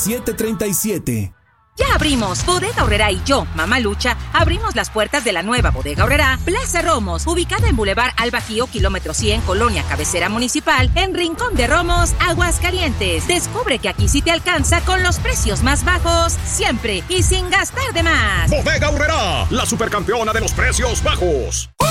1737. Ya abrimos. Bodega Aurrerá y yo, Mamá Lucha, abrimos las puertas de la nueva Bodega Aurrerá, Plaza Romos, ubicada en Boulevard Al Bajío, kilómetro 100, Colonia Cabecera Municipal, en Rincón de Romos, Aguascalientes. Descubre que aquí sí te alcanza con los precios más bajos, siempre y sin gastar de más. Bodega Aurrerá, la supercampeona de los precios bajos.